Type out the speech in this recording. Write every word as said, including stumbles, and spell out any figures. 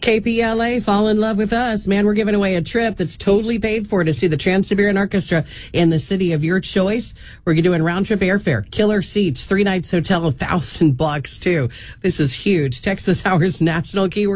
K P L A, fall in love with us. Man, we're giving away a trip that's totally paid for to see the Trans-Siberian Orchestra in the city of your choice. We're doing round-trip airfare, killer seats, three nights hotel, a thousand bucks, too. This is huge. Texas Hours National Keyword.